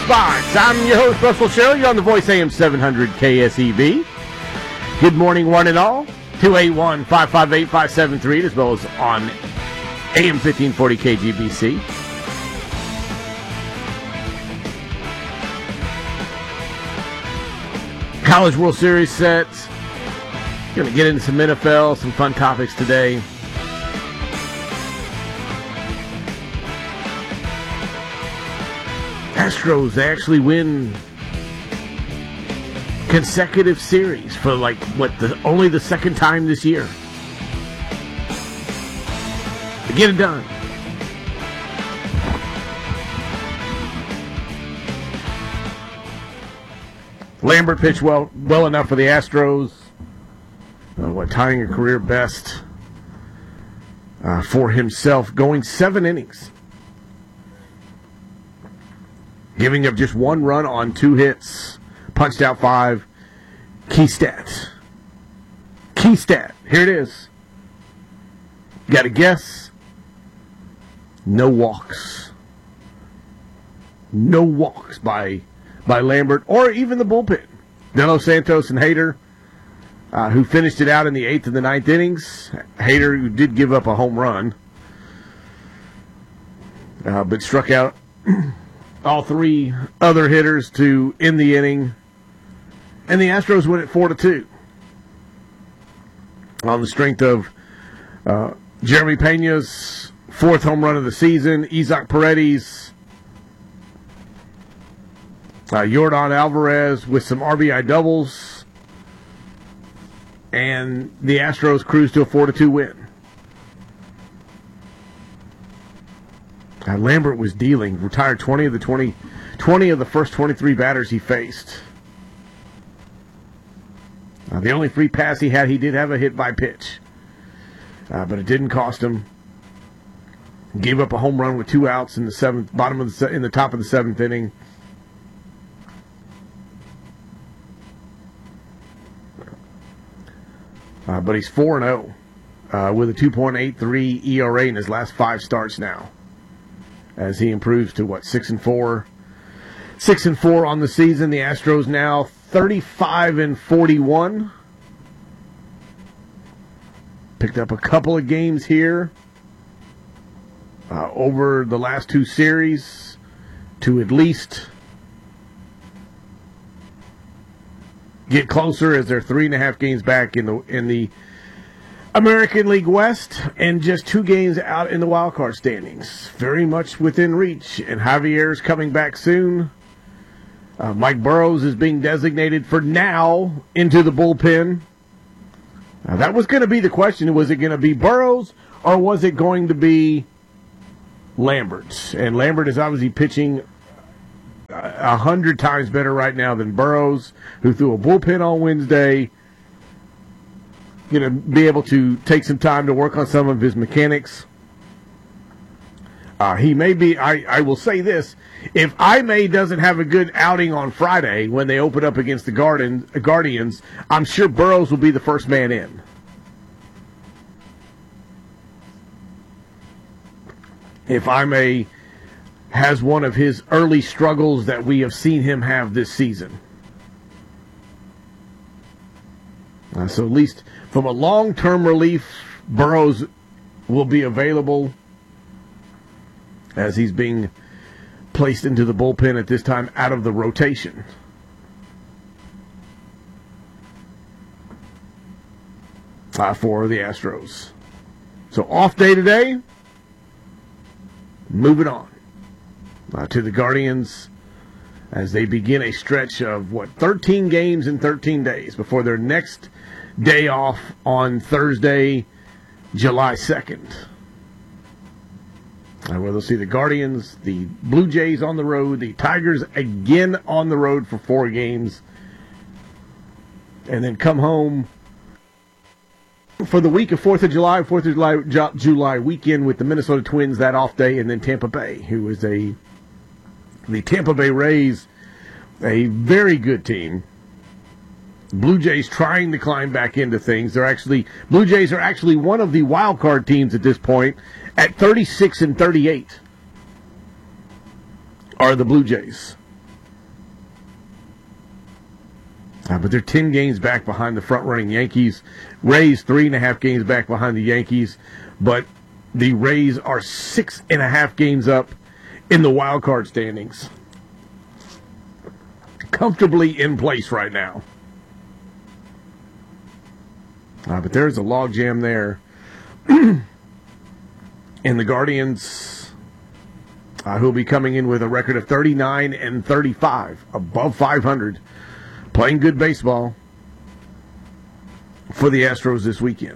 Sports. I'm your host, Russell Sherrill. You're on the Voice AM 700 KSEV. Good morning, one and all. 281-558-573, as well as on AM 1540 KGBC. College World Series set. Going to get into some NFL, some fun topics today. Astros, they actually win consecutive series for only the second time this year. They get it done. Lambert pitched well enough for the Astros. Tying a career best for himself, going 7 innings. Giving up just 1 run on 2 hits. Punched out 5. Key stat. Here it is. Got to guess? No walks. No walks by Lambert or even the bullpen. De Los Santos and Hader, who finished it out in the 8th and the 9th innings. Hader, who did give up a home run, but struck out all 3 other hitters to end the inning. And the Astros win it 4-2. On the strength of Jeremy Pena's 4th home run of the season, Isaac Paredes, Yordan Alvarez with some RBI doubles, and the Astros cruise to a 4-2 win. Lambert was dealing, retired 20 of the first 23 batters he faced. The only free pass he had, he did have a hit by pitch, but it didn't cost him. Gave up a home run with 2 outs in the in the top of the 7th inning. But he's 4-0 with a 2.83 ERA in his last 5 starts now, as he improves to 6-4. 6-4 on the season. The Astros now 35-41. Picked up a couple of games here over the last 2 series to at least get closer, as they're 3.5 games back in the American League West and just 2 games out in the wild card standings. Very much within reach, and Javier's coming back soon. Mike Burrows is being designated for now into the bullpen. That was going to be the question. Was it going to be Burrows or was it going to be Lambert? And Lambert is obviously pitching 100 times better right now than Burrows, who threw a bullpen on Wednesday. Going to be able to take some time to work on some of his mechanics. He may be, I will say this, if May doesn't have a good outing on Friday when they open up against the Guardians, I'm sure Burrows will be the first man in. If May has one of his early struggles that we have seen him have this season. So at least from a long-term relief, Burrows will be available, as he's being placed into the bullpen at this time out of the rotation. For the Astros. So off day today. Moving on to the Guardians as they begin a stretch of 13 games in 13 days before their next day off on Thursday, July 2nd. Where they'll see the Guardians, the Blue Jays on the road, the Tigers again on the road for 4 games, and then come home for the week of 4th of July weekend with the Minnesota Twins that off day, and then Tampa Bay, who is the Tampa Bay Rays, a very good team. Blue Jays trying to climb back into things. Blue Jays are actually one of the wild card teams at this point. At 36-38 are the Blue Jays. But they're 10 games back behind the front-running Yankees. Rays 3.5 games back behind the Yankees. But the Rays are 6.5 games up in the wild card standings. Comfortably in place right now. But there's a logjam there. And the Guardians, who'll be coming in with a record of 39-35, above 500, playing good baseball for the Astros this weekend.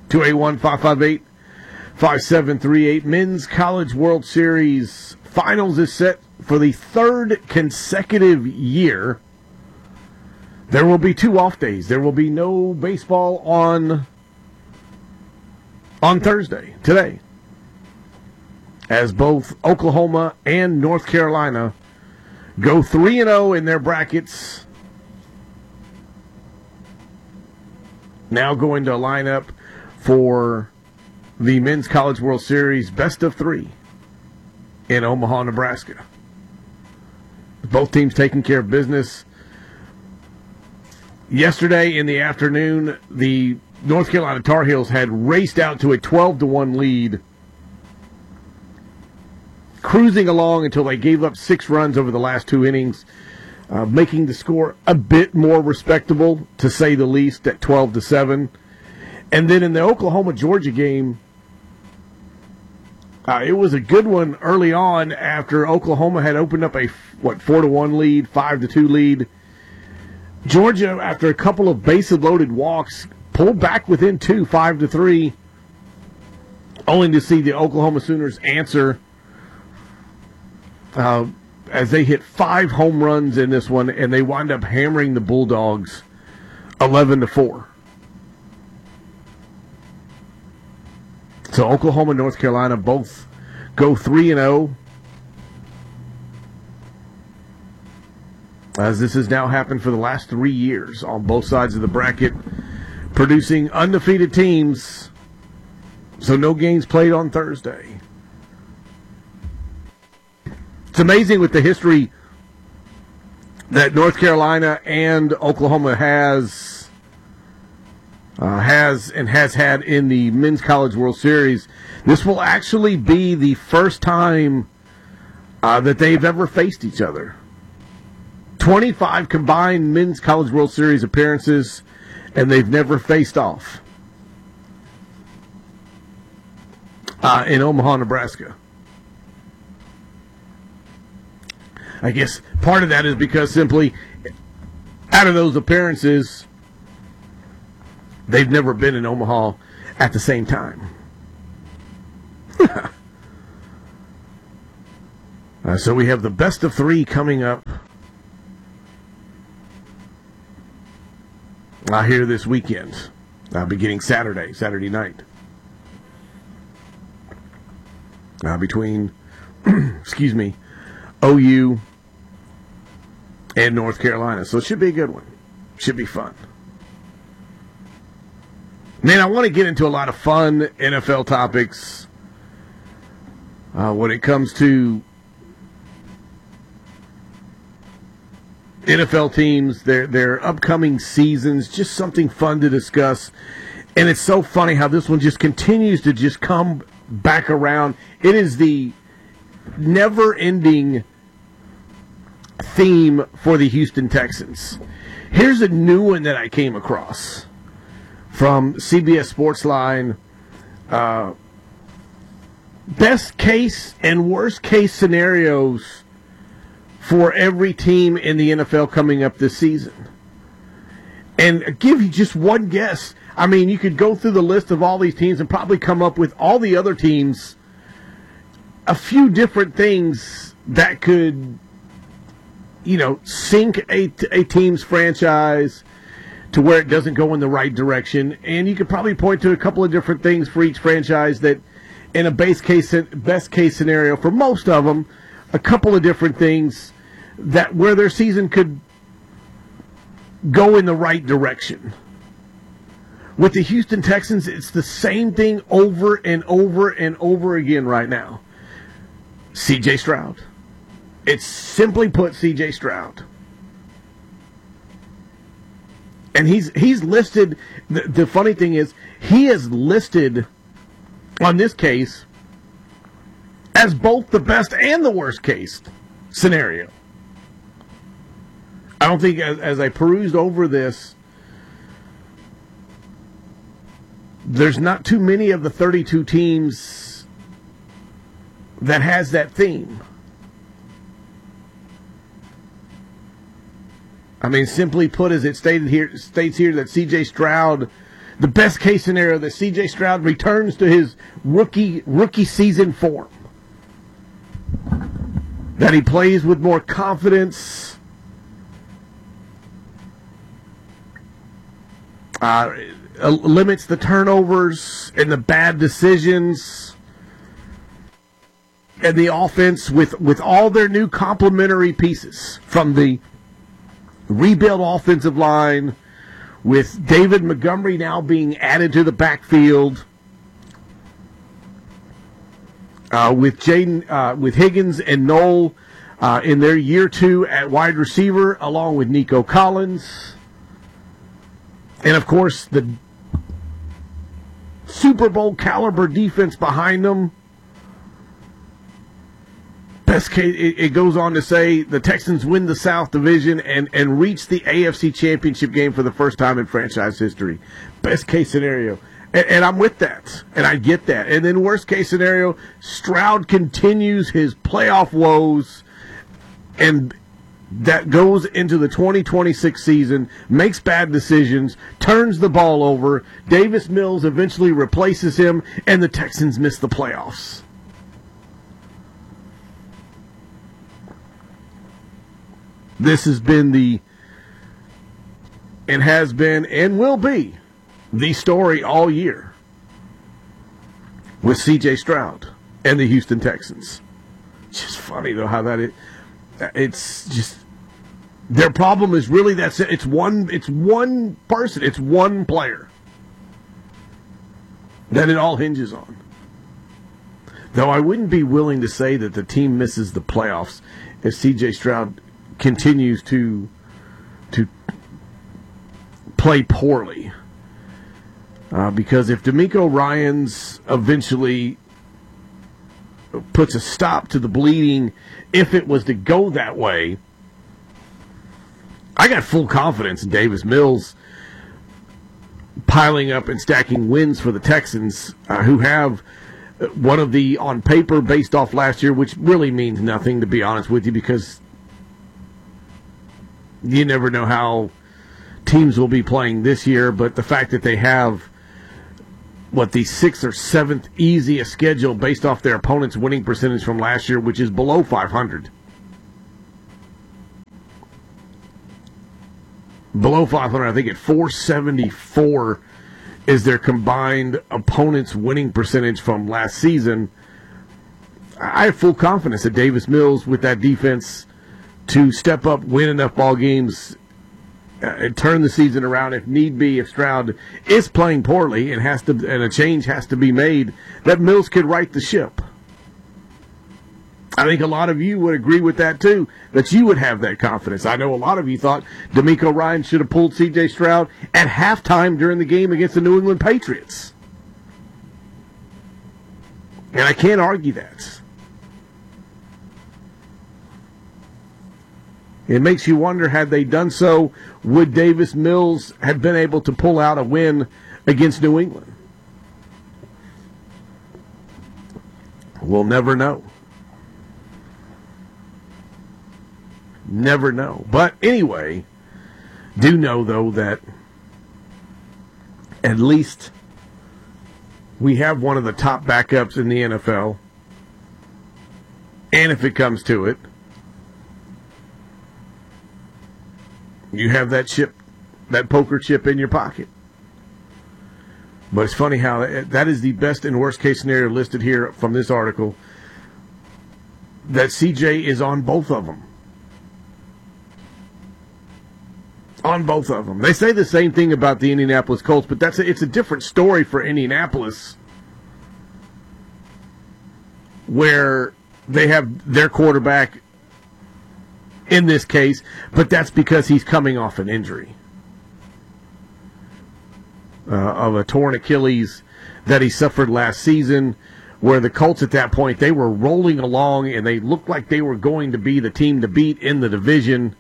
281-558-5738. Men's College World Series Finals is set for the third consecutive year. There will be 2 off days. There will be no baseball on Thursday, today, as both Oklahoma and North Carolina go 3-0 in their brackets. Now going to line up for the Men's College World Series best of 3 in Omaha, Nebraska. Both teams taking care of business. Yesterday in the afternoon, the North Carolina Tar Heels had raced out to a 12-1 lead, cruising along until they gave up 6 runs over the last 2 innings, making the score a bit more respectable, to say the least, at 12-7. And then in the Oklahoma-Georgia game, it was a good one early on after Oklahoma had opened up a 4-1 lead, 5-2 lead. Georgia, after a couple of bases-loaded walks, pulled back within 2, 5-3, only to see the Oklahoma Sooners answer as they hit 5 home runs in this one, and they wind up hammering the Bulldogs 11-4. So Oklahoma and North Carolina both go 3-0. As this has now happened for the last 3 years on both sides of the bracket, producing undefeated teams. So no games played on Thursday. It's amazing with the history that North Carolina and Oklahoma has had in the Men's College World Series. This will actually be the first time that they've ever faced each other. 25 combined Men's College World Series appearances, and they've never faced off in Omaha, Nebraska. I guess part of that is because simply out of those appearances, they've never been in Omaha at the same time. So we have the best of 3 coming up here this weekend, beginning Saturday night. Between, OU and North Carolina. So it should be a good one. Should be fun. Man, I want to get into a lot of fun NFL topics when it comes to NFL teams, their upcoming seasons, just something fun to discuss. And it's so funny how this one just continues to just come back around. It is the never-ending theme for the Houston Texans. Here's a new one that I came across from CBS Sportsline. Best case and worst case scenarios for every team in the NFL coming up this season. And I'll give you just one guess. I mean, you could go through the list of all these teams and probably come up with all the other teams, a few different things that could, sink a team's franchise to where it doesn't go in the right direction. And you could probably point to a couple of different things for each franchise that, in a best case scenario, for most of them, a couple of different things that where their season could go in the right direction. With the Houston Texans, it's the same thing over and over and over again right now. C.J. Stroud. It's simply put C.J. Stroud. And he's listed. The funny thing is, he is listed on this case as both the best and the worst case scenario. I don't think, as I perused over this, there's not too many of the 32 teams that has that theme. I mean, simply put, as it states here that C.J. Stroud, the best case scenario, that C.J. Stroud returns to his rookie season form. That he plays with more confidence. Limits the turnovers and the bad decisions. And the offense with all their new complementary pieces from the rebuild offensive line, with David Montgomery now being added to the backfield, with Higgins and Knoll in their year 2 at wide receiver, along with Nico Collins, and of course the Super Bowl caliber defense behind them. Best case, it goes on to say the Texans win the South Division and reach the AFC Championship game for the first time in franchise history. Best case scenario. And I'm with that. And I get that. And then worst case scenario, Stroud continues his playoff woes, and that goes into the 2026 season, makes bad decisions, turns the ball over, Davis Mills eventually replaces him, and the Texans miss the playoffs. This has been has been and will be the story all year with C.J. Stroud and the Houston Texans. It's just funny, though, how it's just, their problem is really that's it. It's one person. It's one player that it all hinges on. Though I wouldn't be willing to say that the team misses the playoffs if C.J. Stroud continues to play poorly. Because if DeMeco Ryans eventually puts a stop to the bleeding, if it was to go that way, I got full confidence in Davis Mills piling up and stacking wins for the Texans, who have one of the, on paper, based off last year, which really means nothing, to be honest with you, because you never know how teams will be playing this year, but the fact that they have, the 6th or 7th easiest schedule based off their opponent's winning percentage from last year, which is below 500. Below 500, I think at 474 is their combined opponent's winning percentage from last season. I have full confidence that Davis Mills, with that defense, to step up, win enough ball games, and turn the season around if need be. If Stroud is playing poorly and a change has to be made, that Mills could right the ship. I think a lot of you would agree with that too, that you would have that confidence. I know a lot of you thought DeMeco Ryans should have pulled C.J. Stroud at halftime during the game against the New England Patriots. And I can't argue that. It makes you wonder, had they done so, would Davis Mills have been able to pull out a win against New England? We'll never know. Never know. But anyway, do know, though, that at least we have one of the top backups in the NFL. And if it comes to it, you have that poker chip in your pocket. But it's funny how that is the best and worst case scenario listed here from this article, that CJ is on both of them. On both of them. They say the same thing about the Indianapolis Colts, but it's a different story for Indianapolis, where they have their quarterback in this case, but that's because he's coming off an injury. of a torn Achilles that he suffered last season, where the Colts at that point, they were rolling along and they looked like they were going to be the team to beat in the division.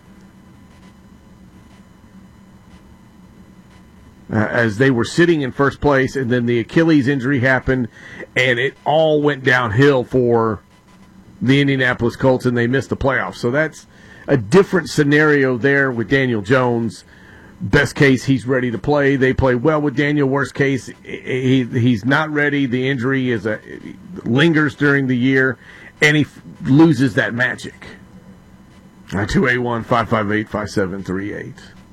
As they were sitting in first place, and then the Achilles injury happened, and it all went downhill for the Indianapolis Colts, and they missed the playoffs. So that's a different scenario there with Daniel Jones. Best case, he's ready to play. They play well with Daniel. Worst case, he's not ready. The injury lingers during the year, and he loses that magic. 281-558-5738.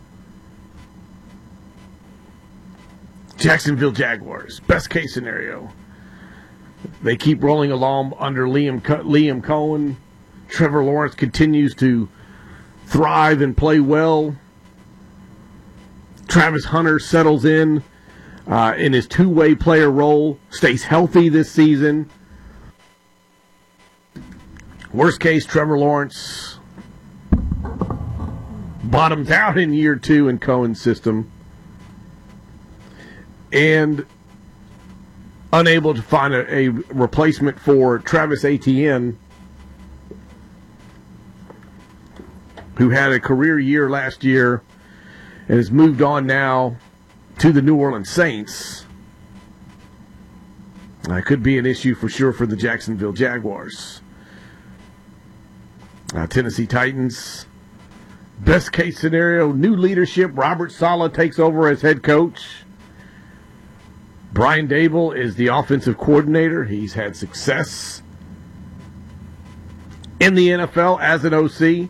Jacksonville Jaguars, best case scenario. They keep rolling along under Liam Cohen. Trevor Lawrence continues to thrive and play well. Travis Hunter settles in his two-way player role, stays healthy this season. Worst case, Trevor Lawrence bottoms out in year 2 in Cohen's system and unable to find a replacement for Travis Etienne, who had a career year last year and has moved on now to the New Orleans Saints. It could be an issue for sure for the Jacksonville Jaguars. Tennessee Titans, best case scenario, new leadership. Robert Saleh takes over as head coach. Brian Dable is the offensive coordinator. He's had success in the NFL as an OC.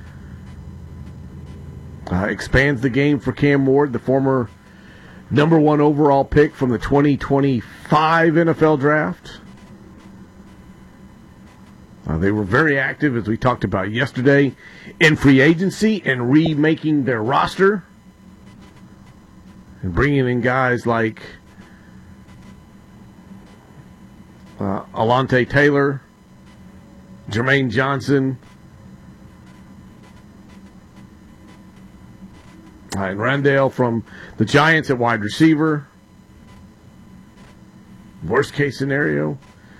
Expands the game for Cam Ward, the former number 1 overall pick from the 2025 NFL draft. They were very active, as we talked about yesterday, in free agency and remaking their roster and bringing in guys like Alontae Taylor, Jermaine Johnson, and Randall from the Giants at wide receiver. Worst case scenario,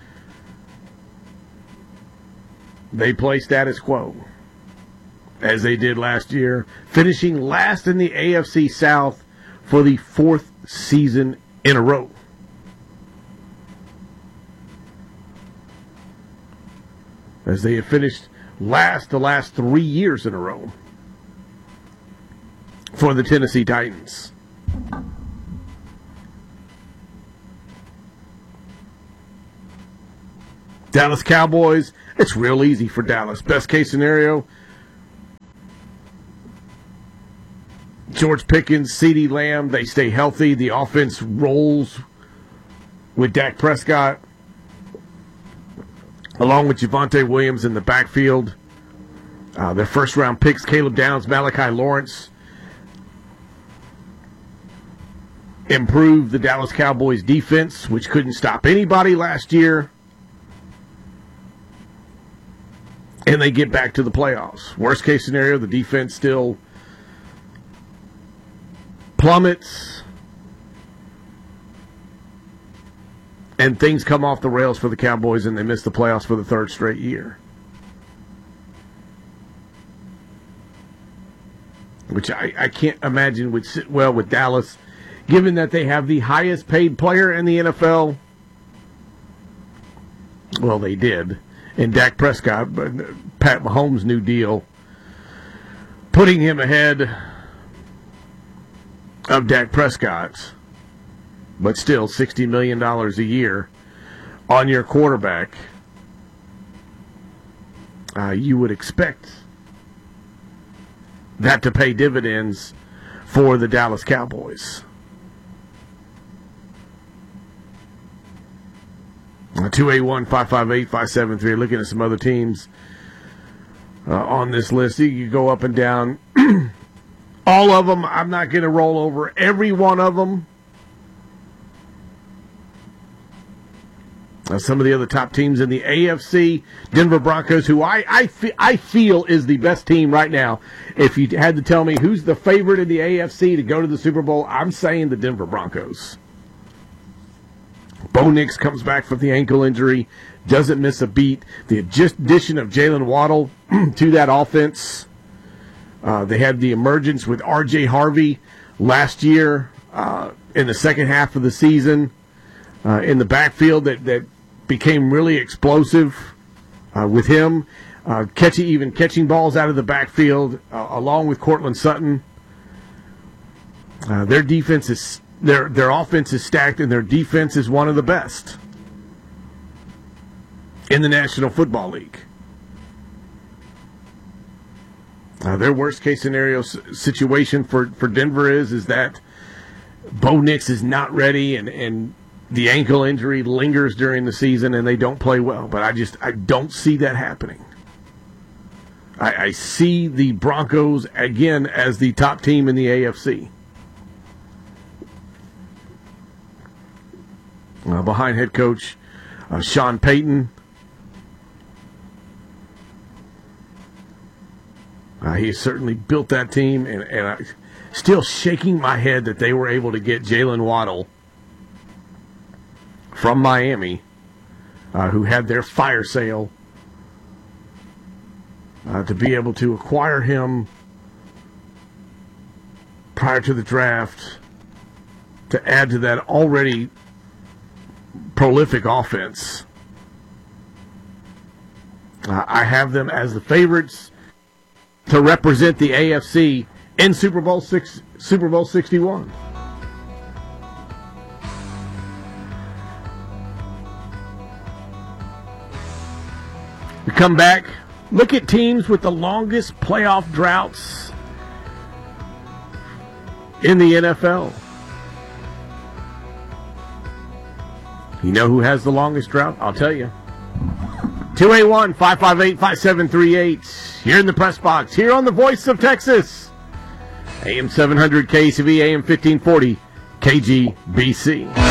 they play status quo, as they did last year, finishing last in the AFC South for the 4th season in a row. As they have finished last the last 3 years in a row for the Tennessee Titans. Dallas Cowboys, it's real easy for Dallas. Best case scenario, George Pickens, CeeDee Lamb, they stay healthy. The offense rolls with Dak Prescott, along with Javonte Williams in the backfield. Their first-round picks, Caleb Downs, Malachi Lawrence, improved the Dallas Cowboys defense, which couldn't stop anybody last year. And they get back to the playoffs. Worst case scenario, the defense still plummets, and things come off the rails for the Cowboys, and they miss the playoffs for the 3rd straight year. Which I can't imagine would sit well with Dallas, given that they have the highest paid player in the NFL. Well, they did. And Dak Prescott, but Pat Mahomes' new deal, putting him ahead of Dak Prescott, but still $60 million a year on your quarterback. You would expect that to pay dividends for the Dallas Cowboys. 281-558-573. Looking at some other teams on this list. You go up and down. All of them, I'm not going to roll over every one of them. some of the other top teams in the AFC. Denver Broncos, who I feel is the best team right now. If you had to tell me who's the favorite in the AFC to go to the Super Bowl, I'm saying the Denver Broncos. Bo Nix comes back from the ankle injury, doesn't miss a beat. The addition of Jalen Waddle to that offense. They had the emergence with R.J. Harvey last year in the second half of the season in the backfield that became really explosive with him, catching balls out of the backfield along with Cortland Sutton. Their defense is their offense is stacked, and their defense is one of the best in the National Football League. Their worst-case scenario situation for Denver is that Bo Nix is not ready, and the ankle injury lingers during the season, and they don't play well. But I don't see that happening. I see the Broncos, again, as the top team in the AFC. Behind head coach Sean Payton. He has certainly built that team, and I'm still shaking my head that they were able to get Jalen Waddle from Miami, who had their fire sale, to be able to acquire him prior to the draft to add to that already prolific offense. I have them as the favorites to represent the AFC in Super Bowl 61. We come back, look at teams with the longest playoff droughts in the NFL. You know who has the longest drought? I'll tell you. 281-558-5738. Here in the press box, here on the Voice of Texas. AM 700 KCV, AM 1540 KGBC.